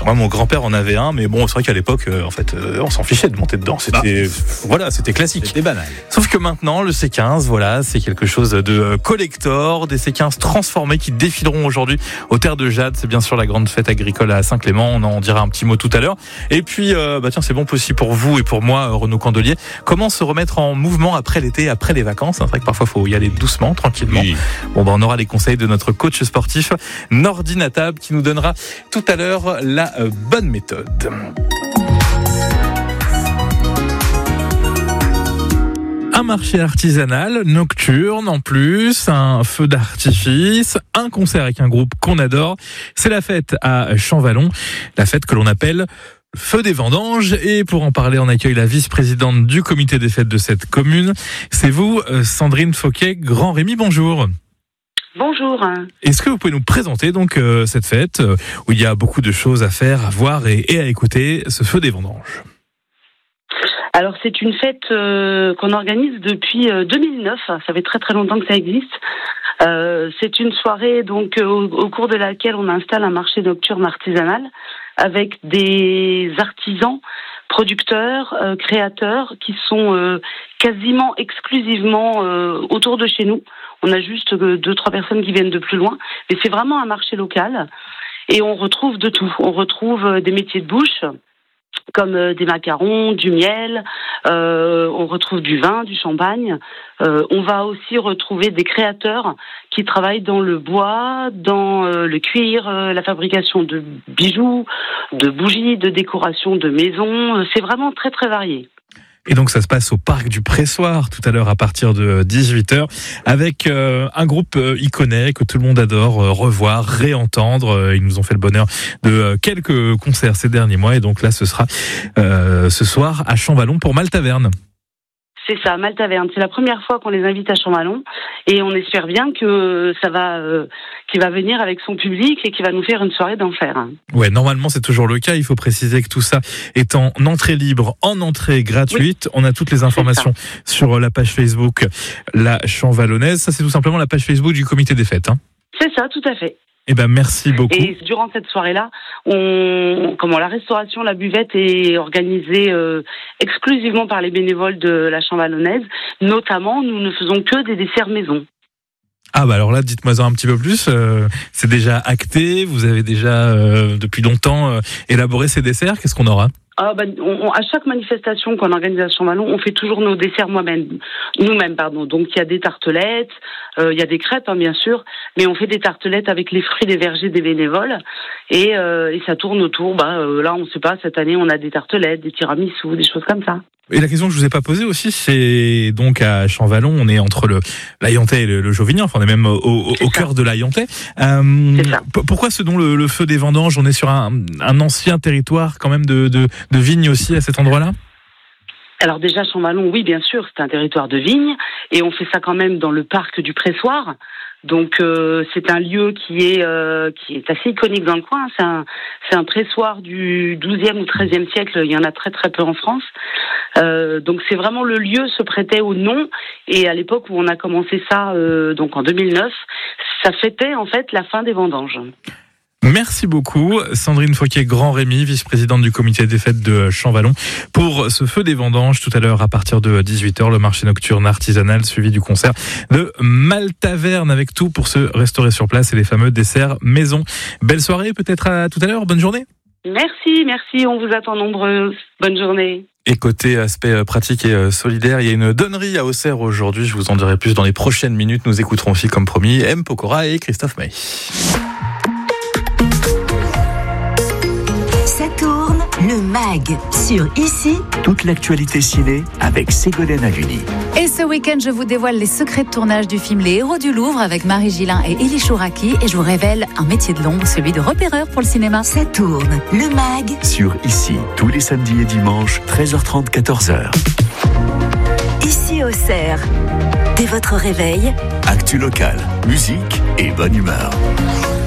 sûr. Moi, mon grand-père en avait un, mais bon, c'est vrai qu'à l'époque, on s'en fichait de monter dedans. C'était classique. C'était banal. Sauf que maintenant, le C15, c'est quelque chose de collector, des C15 transformés qui défileront aujourd'hui aux Terres de Jade. C'est bien sûr la grande fête agricole à Saint-Clément. On en dira un petit mot tout à l'heure. Et puis, c'est bon aussi pour vous et pour moi, Renaud Candelier. Comment se remettre en mouvement après l'été, après les vacances? C'est vrai que parfois, il faut y aller doucement, tranquillement. Oui. On aura les conseils de notre coach sportif, Nordi Natab, qui nous donnera tout à l'heure la bonne méthode. Un marché artisanal nocturne en plus, un feu d'artifice, un concert avec un groupe qu'on adore. C'est la fête à Champvallon, la fête que l'on appelle Feu des Vendanges. Et pour en parler, on accueille la vice-présidente du comité des fêtes de cette commune. C'est vous, Sandrine Fauquet, Grand Rémy, bonjour. Bonjour. Est-ce que vous pouvez nous présenter donc cette fête où il y a beaucoup de choses à faire, à voir et à écouter, ce Feu des Vendanges? Alors c'est une fête qu'on organise depuis 2009, ça fait très très longtemps que ça existe. C'est une soirée donc au cours de laquelle on installe un marché nocturne artisanal avec des artisans, producteurs, créateurs qui sont quasiment exclusivement autour de chez nous. On a juste 2-3 personnes qui viennent de plus loin, mais c'est vraiment un marché local et on retrouve de tout. On retrouve des métiers de bouche, comme des macarons, du miel, on retrouve du vin, du champagne. On va aussi retrouver des créateurs qui travaillent dans le bois, dans le cuir, la fabrication de bijoux, de bougies, de décoration de maisons. C'est vraiment très très varié. Et donc ça se passe au parc du Pressoir tout à l'heure à partir de 18h avec un groupe iconé que tout le monde adore revoir, réentendre. Ils nous ont fait le bonheur de quelques concerts ces derniers mois et donc là ce sera ce soir à Champvallon pour Maltaverne. C'est ça, Maltaverne. C'est la première fois qu'on les invite à Champvallon et on espère bien que qu'il va venir avec son public et qu'il va nous faire une soirée d'enfer. Ouais, normalement c'est toujours le cas. Il faut préciser que tout ça est en entrée libre, en entrée gratuite. Oui. On a toutes les informations sur la page Facebook La Champvallonnaise. Ça c'est tout simplement la page Facebook du comité des fêtes. C'est ça, tout à fait. Eh ben merci beaucoup. Et durant cette soirée-là, la restauration, la buvette est organisée exclusivement par les bénévoles de la Champvallonnaise. Notamment, nous ne faisons que des desserts maison. Ah bah alors là, dites-moi un petit peu plus. C'est déjà acté. Vous avez déjà depuis longtemps élaboré ces desserts. Qu'est-ce qu'on aura ? À chaque manifestation qu'on organise à Champvallon, on fait toujours nos desserts nous-mêmes. Donc il y a des tartelettes, il y a des crêpes bien sûr, mais on fait des tartelettes avec les fruits des vergers des bénévoles et ça tourne autour. Là, on ne sait pas. Cette année, on a des tartelettes, des tiramisus, des choses comme ça. Et la question que je vous ai pas posée aussi, c'est donc à Champvallon, on est entre l'Aillantais et le Jauvignat, on est même au cœur de l'Aillantais. Pourquoi le feu des vendanges? On est sur un ancien territoire quand même de vignes aussi à cet endroit-là? Alors déjà, Champvallon, oui, bien sûr, c'est un territoire de vignes, et on fait ça quand même dans le parc du Pressoir. Donc c'est un lieu qui est assez iconique dans le coin. C'est un pressoir du 12e ou 13e siècle. Il y en a très très peu en France. Donc c'est vraiment le lieu se prêtait au nom. Et à l'époque où on a commencé ça, donc en 2009, ça fêtait en fait la fin des vendanges. Merci beaucoup, Sandrine Fauquet, Grand Rémy, vice-présidente du comité des fêtes de Champvallon, pour ce feu des vendanges tout à l'heure à partir de 18h, le marché nocturne artisanal suivi du concert de Maltaverne avec tout pour se restaurer sur place et les fameux desserts maison. Belle soirée, peut-être à tout à l'heure, bonne journée. Merci, on vous attend nombreux. Bonne journée. Et côté aspect pratique et solidaire, il y a une donnerie à Auxerre aujourd'hui, je vous en dirai plus dans les prochaines minutes. Nous écouterons aussi comme promis M. Pokora et Christophe May. Le MAG sur Ici. Toute l'actualité ciné avec Ségolène Haluni. Et ce week-end, je vous dévoile les secrets de tournage du film Les Héros du Louvre avec Marie Gillin et Élie Chouraki. Et je vous révèle un métier de l'ombre, celui de repéreur pour le cinéma. Ça tourne. Le MAG sur Ici. Tous les samedis et dimanches, 13h30, 14h. Ici Auxerre. Dès votre réveil. Actu local, musique et bonne humeur.